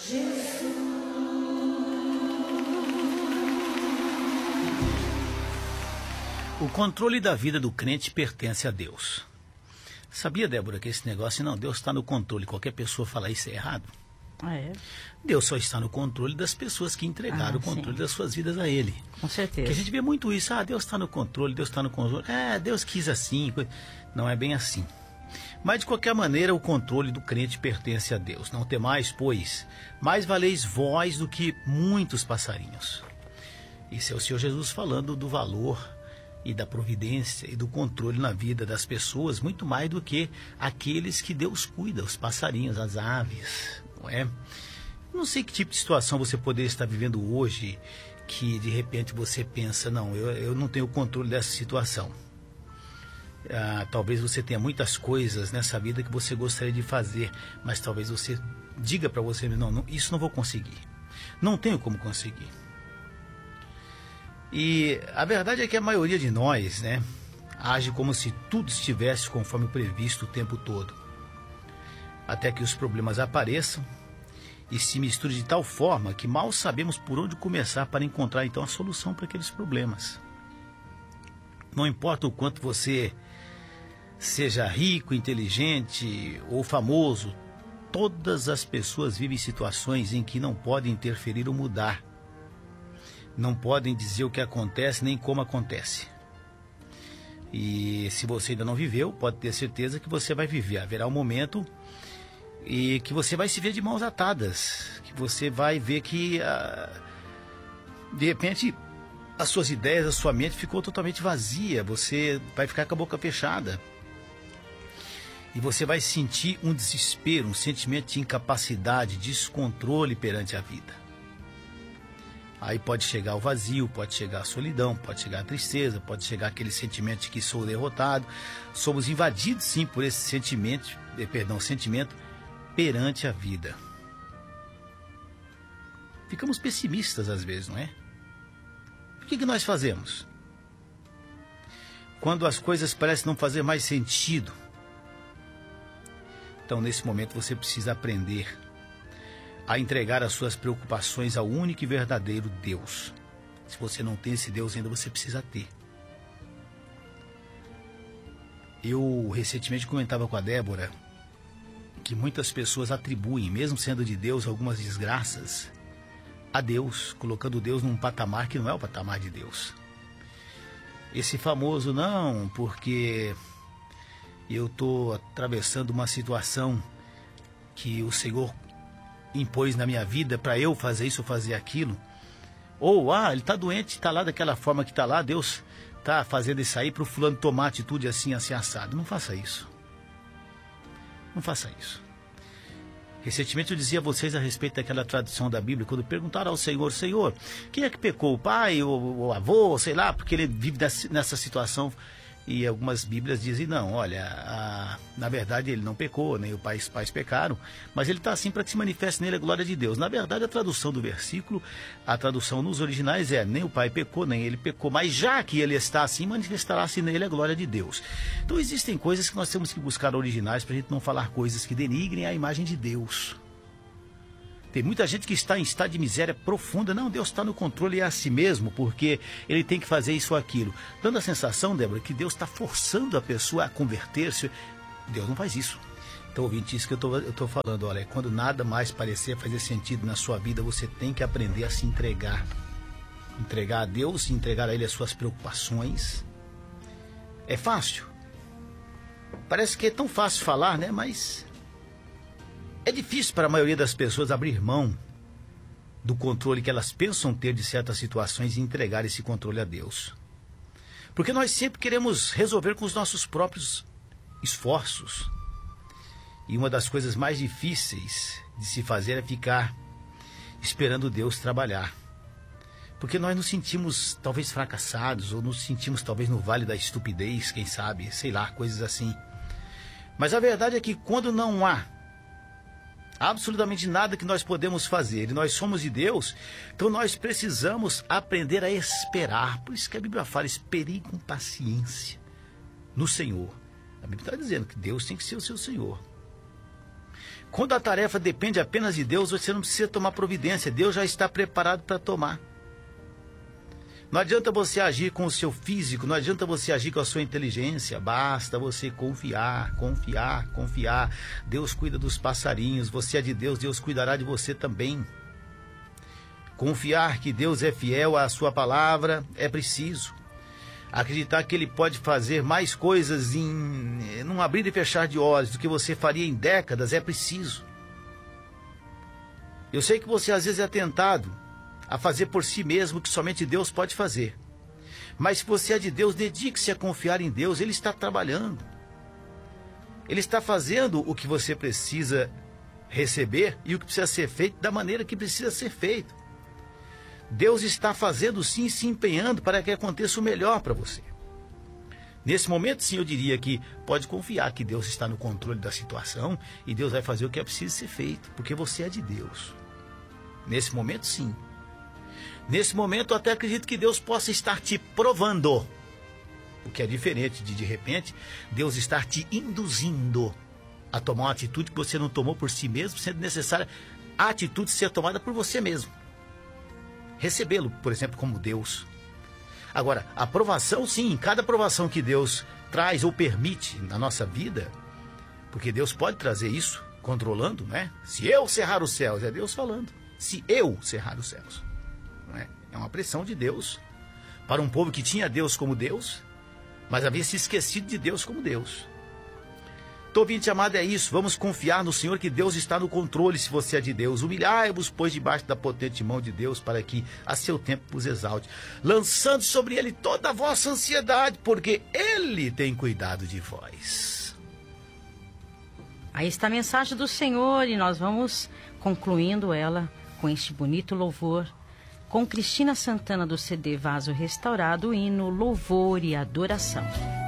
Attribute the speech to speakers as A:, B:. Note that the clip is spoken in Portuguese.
A: O controle da vida do crente pertence a Deus. Sabia, Débora, que esse negócio, não, Deus está no controle, qualquer pessoa falar isso é errado?
B: Ah, é?
A: Deus só está no controle das pessoas que entregaram o controle das suas vidas a Ele.
B: Com certeza.
A: Porque a gente vê muito isso, Deus está no controle, Deus está no controle. Deus quis assim. Não é bem assim. Mas de qualquer maneira, o controle do crente pertence a Deus. Não temais, pois, mais valeis vós do que muitos passarinhos. Isso é o Senhor Jesus falando do valor e da providência e do controle na vida das pessoas, muito mais do que aqueles que Deus cuida, os passarinhos, as aves, não é? Não sei que tipo de situação você poderia estar vivendo hoje, que de repente você pensa, não, eu não tenho controle dessa situação. Talvez você tenha muitas coisas nessa vida que você gostaria de fazer, mas talvez você diga para você, não, isso não vou conseguir, não tenho como conseguir. E a verdade é que a maioria de nós, né, age como se tudo estivesse conforme previsto o tempo todo. Até que os problemas apareçam e se misturem de tal forma que mal sabemos por onde começar para encontrar então a solução para aqueles problemas. Não importa o quanto você seja rico, inteligente ou famoso, todas as pessoas vivem situações em que não podem interferir ou mudar. Não podem dizer o que acontece nem como acontece. E se você ainda não viveu, pode ter certeza que você vai viver. Haverá um momento e que você vai se ver de mãos atadas, que você vai ver que de repente as suas ideias, a sua mente ficou totalmente vazia, você vai ficar com a boca fechada. E você vai sentir um desespero, um sentimento de incapacidade, descontrole perante a vida. Aí pode chegar o vazio, pode chegar a solidão, pode chegar a tristeza, pode chegar aquele sentimento de que sou derrotado. Somos invadidos sim por esse sentimento perante a vida. Ficamos pessimistas às vezes, não é? O que nós fazemos? Quando as coisas parecem não fazer mais sentido, então nesse momento você precisa aprender a entregar as suas preocupações ao único e verdadeiro Deus. Se você não tem esse Deus ainda, você precisa ter. Eu recentemente comentava com a Débora que muitas pessoas atribuem, mesmo sendo de Deus, algumas desgraças a Deus, colocando Deus num patamar que não é o patamar de Deus. Esse famoso não, porque eu estou atravessando uma situação que o Senhor impôs na minha vida para eu fazer isso ou fazer aquilo. Ou, ele está doente, está lá daquela forma que está lá, Deus está fazendo isso aí para o fulano tomar atitude assim, assim, assado. Não faça isso. Não faça isso. Recentemente eu dizia a vocês a respeito daquela tradução da Bíblia, quando perguntaram ao Senhor, Senhor, quem é que pecou? O pai, o avô, sei lá, porque ele vive nessa situação. E algumas Bíblias dizem, não, olha, na verdade ele não pecou, nem os pais pecaram, mas ele está assim para que se manifeste nele a glória de Deus. Na verdade, a tradução do versículo, a tradução nos originais é, nem o pai pecou, nem ele pecou, mas já que ele está assim, manifestará-se nele a glória de Deus. Então existem coisas que nós temos que buscar originais para a gente não falar coisas que denigrem a imagem de Deus. Tem muita gente que está em estado de miséria profunda. Não, Deus está no controle, é a si mesmo, porque ele tem que fazer isso ou aquilo. Dando a sensação, Débora, que Deus está forçando a pessoa a converter-se. Deus não faz isso. Então, ouvinte, isso que eu estou falando, olha, quando nada mais parecer fazer sentido na sua vida, você tem que aprender a se entregar. Entregar a Deus, entregar a Ele as suas preocupações. É fácil? Parece que é tão fácil falar, né? Mas é difícil para a maioria das pessoas abrir mão do controle que elas pensam ter de certas situações e entregar esse controle a Deus. Porque nós sempre queremos resolver com os nossos próprios esforços. E uma das coisas mais difíceis de se fazer é ficar esperando Deus trabalhar. Porque nós nos sentimos talvez fracassados, ou nos sentimos talvez no vale da estupidez, quem sabe, sei lá, coisas assim. Mas a verdade é que quando não há absolutamente nada que nós podemos fazer, e nós somos de Deus, então nós precisamos aprender a esperar. Por isso que a Bíblia fala, esperei com paciência no Senhor. A Bíblia está dizendo que Deus tem que ser o seu Senhor. Quando a tarefa depende apenas de Deus, você não precisa tomar providência. Deus já está preparado para tomar. Não adianta você agir com o seu físico, não adianta você agir com a sua inteligência. Basta você confiar, confiar, confiar. Deus cuida dos passarinhos, você é de Deus, Deus cuidará de você também. Confiar que Deus é fiel à sua palavra é preciso. Acreditar que Ele pode fazer mais coisas num abrir e fechar de olhos do que você faria em décadas é preciso. Eu sei que você às vezes é tentado a fazer por si mesmo o que somente Deus pode fazer. Mas se você é de Deus, dedique-se a confiar em Deus. Ele está trabalhando. Ele está fazendo o que você precisa receber e o que precisa ser feito da maneira que precisa ser feito. Deus está fazendo sim, se empenhando para que aconteça o melhor para você. Nesse momento, sim, eu diria que pode confiar que Deus está no controle da situação e Deus vai fazer o que é preciso ser feito, porque você é de Deus. Nesse momento, sim. Nesse momento, eu até acredito que Deus possa estar te provando, o que é diferente de repente, Deus estar te induzindo a tomar uma atitude que você não tomou por si mesmo, sendo necessária a atitude ser tomada por você mesmo. Recebê-lo, por exemplo, como Deus. Agora, a aprovação, sim, cada aprovação que Deus traz ou permite na nossa vida, porque Deus pode trazer isso, controlando, né? Se eu cerrar os céus, é Deus falando. Se eu cerrar os céus. Não é? É uma pressão de Deus para um povo que tinha Deus como Deus, mas havia se esquecido de Deus como Deus. Então, ouvinte amado, é isso. Vamos confiar no Senhor, que Deus está no controle se você é de Deus. Humilhai-vos, pois, debaixo da potente mão de Deus, para que a seu tempo vos exalte, lançando sobre Ele toda a vossa ansiedade, porque Ele tem cuidado de vós.
B: Aí está a mensagem do Senhor e nós vamos concluindo ela com este bonito louvor, com Cristina Santana do CD Vaso Restaurado, o hino Louvor e Adoração.